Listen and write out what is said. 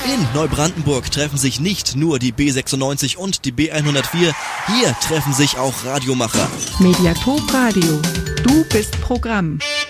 In Neubrandenburg treffen sich nicht nur die B96 und die B104, hier treffen sich auch Radiomacher. Mediathek Radio. Du bist Programm.